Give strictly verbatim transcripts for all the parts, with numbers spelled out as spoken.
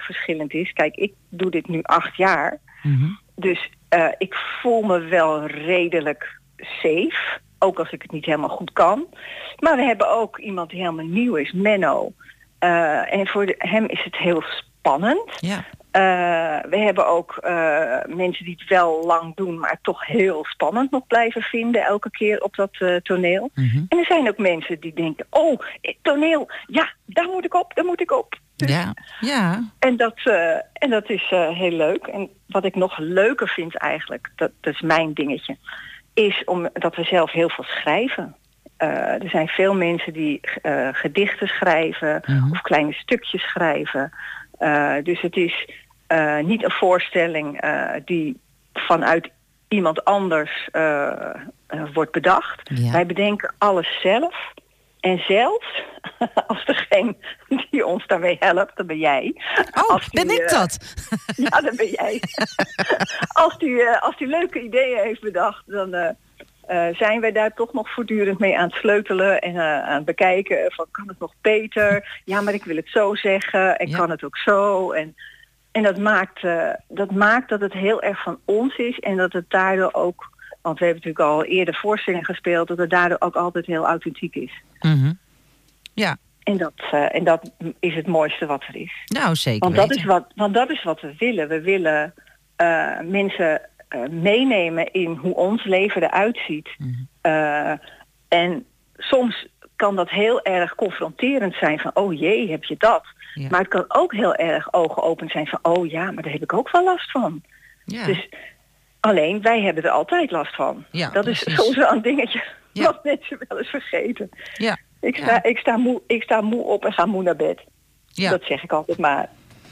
verschillend is. Kijk, ik doe dit nu acht jaar. Mm-hmm. Dus uh, ik voel me wel redelijk safe. Ook als ik het niet helemaal goed kan. Maar we hebben ook iemand die helemaal nieuw is, Menno. Uh, en voor de, hem is het heel spannend. Ja. Uh, we hebben ook uh, mensen die het wel lang doen, maar toch heel spannend nog blijven vinden elke keer op dat uh, toneel. Mm-hmm. En er zijn ook mensen die denken, oh, toneel, ja, daar moet ik op, daar moet ik op. Dus, ja, ja. En dat, uh, en dat is uh, heel leuk. En wat ik nog leuker vind eigenlijk, dat, dat is mijn dingetje, is omdat we zelf heel veel schrijven. Uh, er zijn veel mensen die uh, gedichten schrijven mm-hmm. of kleine stukjes schrijven. Uh, dus het is uh, niet een voorstelling uh, die vanuit iemand anders uh, uh, wordt bedacht. Ja. Wij bedenken alles zelf. En zelfs, als degene die ons daarmee helpt, dan ben jij. Oh, als die, ben ik uh, dat? Ja, dan ben jij. als, die, uh, als die leuke ideeën heeft bedacht, dan uh, uh, zijn wij daar toch nog voortdurend mee aan het sleutelen en uh, aan het bekijken van, kan het nog beter? Ja, maar ik wil het zo zeggen en ja. kan het ook zo? En, en dat, maakt, uh, dat maakt dat het heel erg van ons is en dat het daardoor ook, want we hebben natuurlijk al eerder voorstellingen gespeeld, dat het daardoor ook altijd heel authentiek is. Mm-hmm. Ja. En dat, uh, en dat is het mooiste wat er is. Nou, zeker want dat weten. is wat, want dat is wat we willen. We willen uh, mensen uh, meenemen in hoe ons leven eruit ziet. Mm-hmm. Uh, en soms kan dat heel erg confronterend zijn van, oh jee, heb je dat? Ja. Maar het kan ook heel erg ogenopend zijn van, oh ja, maar daar heb ik ook wel last van. Ja. Dus alleen, wij hebben er altijd last van. Ja, dat precies. is soms wel een dingetje ja. wat mensen wel eens vergeten. Ja. Ik sta, ja. ik, sta moe, ik sta moe op en ga moe naar bed. Ja. Dat zeg ik altijd maar.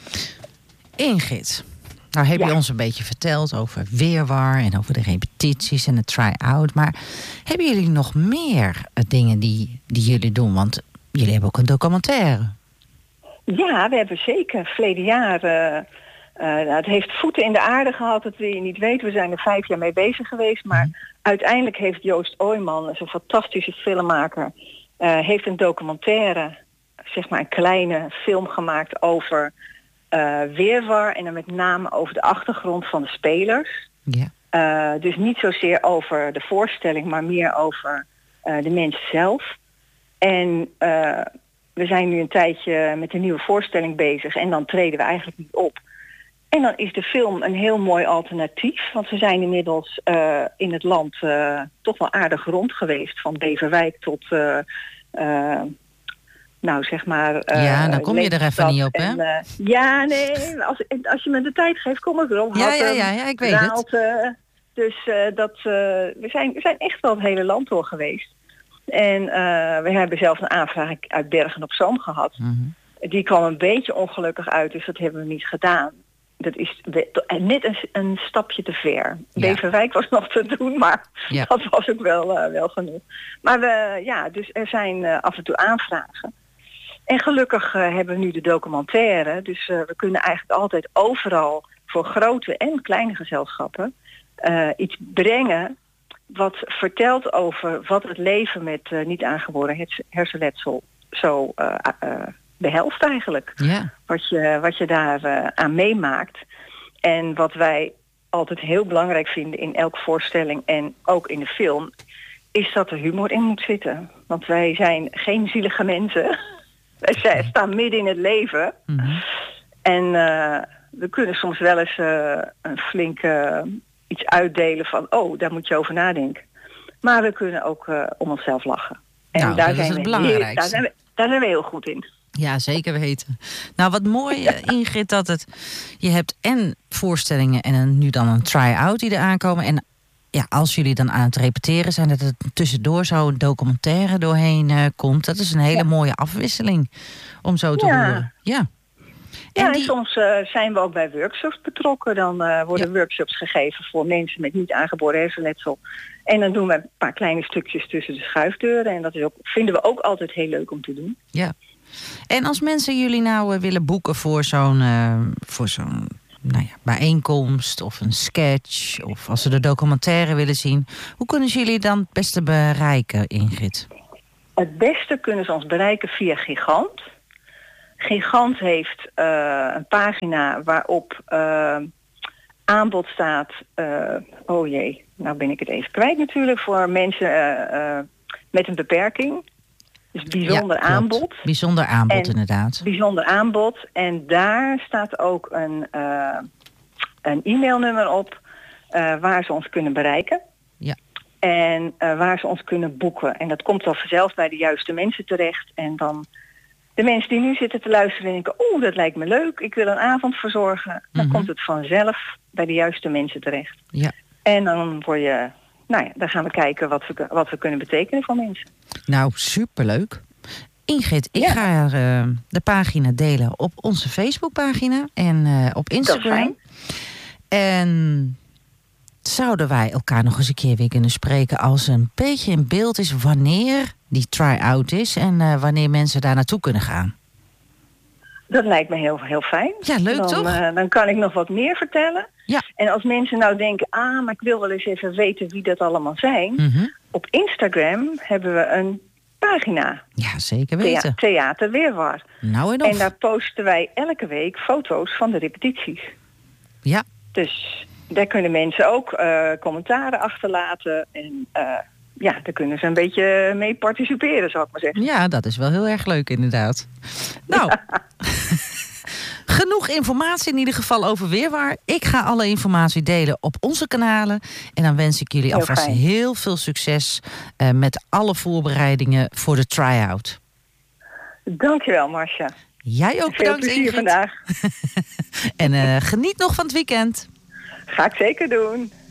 Ingrid, nou heb je ja. ons een beetje verteld over Weerwar en over de repetities en de try-out. Maar hebben jullie nog meer dingen die, die jullie doen? Want jullie hebben ook een documentaire. Ja, we hebben zeker. Verleden jaar, uh, uh, het heeft voeten in de aarde gehad, dat wil je niet weten. We zijn er vijf jaar mee bezig geweest. Maar mm. uiteindelijk heeft Joost Ooyman, zo'n fantastische filmmaker, Uh, heeft een documentaire, zeg maar een kleine film gemaakt over uh, Weerwar en dan met name over de achtergrond van de spelers. Ja. Uh, dus niet zozeer over de voorstelling, maar meer over uh, de mens zelf. En uh, we zijn nu een tijdje met een nieuwe voorstelling bezig en dan treden we eigenlijk niet op. En dan is de film een heel mooi alternatief, want we zijn inmiddels uh, in het land uh, toch wel aardig rond geweest, van Beverwijk tot, uh, uh, nou zeg maar... Uh, ja, dan kom je er even niet op, en, hè? Uh, ja, nee, als, als je me de tijd geeft, kom ik erop. Ja, ja, ja, ja, ik weet Raalte, het. Dus uh, dat, uh, we, zijn, we zijn echt wel het hele land door geweest. En uh, we hebben zelfs een aanvraag uit Bergen op Zoom gehad. Mm-hmm. Die kwam een beetje ongelukkig uit, dus dat hebben we niet gedaan. Dat is net een, een stapje te ver. Ja. Beverwijk was nog te doen, maar ja. dat was ook wel, uh, wel genoeg. Maar we, ja, dus er zijn uh, af en toe aanvragen. En gelukkig uh, hebben we nu de documentaire. Dus uh, we kunnen eigenlijk altijd overal voor grote en kleine gezelschappen uh, iets brengen wat vertelt over wat het leven met uh, niet aangeboren hersenletsel zo uh, uh, behelst eigenlijk. Ja. Wat je, wat je daar uh, aan meemaakt. En wat wij altijd heel belangrijk vinden in elke voorstelling en ook in de film, is dat er humor in moet zitten. Want wij zijn geen zielige mensen. Wij staan midden in het leven. Mm-hmm. En uh, we kunnen soms wel eens uh, een flinke uh, iets uitdelen van, oh, daar moet je over nadenken. Maar we kunnen ook uh, om onszelf lachen. En nou, daar dat zijn is het we belangrijkste. Heel, daar, zijn we, daar zijn we heel goed in. Ja, zeker weten. Nou, wat mooi, ja. Ingrid, dat het... Je hebt en voorstellingen en een, nu dan een try-out die er aankomen. En ja, als jullie dan aan het repeteren zijn, dat het tussendoor zo'n documentaire doorheen uh, komt. Dat is een hele ja. mooie afwisseling, om zo te ja. horen. Ja. En, ja, die... en soms uh, zijn we ook bij workshops betrokken. Dan uh, worden ja. workshops gegeven voor mensen met niet aangeboren hersenletsel. En dan doen we een paar kleine stukjes tussen de schuifdeuren. En dat is ook, vinden we ook altijd heel leuk om te doen. Ja. En als mensen jullie nou uh, willen boeken voor zo'n, uh, voor zo'n nou ja, bijeenkomst of een sketch, of als ze de documentaire willen zien, hoe kunnen ze jullie dan het beste bereiken, Ingrid? Het beste kunnen ze ons bereiken via Gigant. Gigant heeft uh, een pagina waarop uh, aanbod staat. Uh, oh jee, nou ben ik het even kwijt natuurlijk. Voor mensen uh, uh, met een beperking. Dus bijzonder ja, aanbod. Bijzonder aanbod, en inderdaad. Bijzonder aanbod. En daar staat ook een, uh, een e-mailnummer op uh, waar ze ons kunnen bereiken. Ja. En uh, waar ze ons kunnen boeken. En dat komt al vanzelf bij de juiste mensen terecht. En dan de mensen die nu zitten te luisteren denken, oeh, dat lijkt me leuk. Ik wil een avond verzorgen. Dan mm-hmm. komt het vanzelf bij de juiste mensen terecht. Ja. En dan word je, nou ja, dan gaan we kijken wat we, wat we kunnen betekenen voor mensen. Nou, superleuk. Ingrid, ik ja. ga uh, de pagina delen op onze Facebookpagina en uh, op Instagram. En zouden wij elkaar nog eens een keer weer kunnen spreken als een beetje in beeld is wanneer die try-out is en uh, wanneer mensen daar naartoe kunnen gaan? Dat lijkt me heel, heel fijn. Ja, leuk dan, toch? Uh, dan kan ik nog wat meer vertellen. Ja. En als mensen nou denken, ah, maar ik wil wel eens even weten wie dat allemaal zijn. Mm-hmm. Op Instagram hebben we een pagina. Ja, zeker weten. Thea- Theater Weerwar. Nou en of. En daar posten wij elke week foto's van de repetities. Ja. Dus daar kunnen mensen ook uh, commentaren achterlaten. En uh, ja, daar kunnen ze een beetje mee participeren, zou ik maar zeggen. Ja, dat is wel heel erg leuk inderdaad. Nou, genoeg informatie in ieder geval over Weerwar. Ik ga alle informatie delen op onze kanalen. En dan wens ik jullie heel alvast fijn. heel veel succes uh, met alle voorbereidingen voor de try-out. Dankjewel, Marcia. Jij ook bedankt, Ingrid. Veel plezier vandaag. En uh, geniet nog van het weekend. Ga ik zeker doen.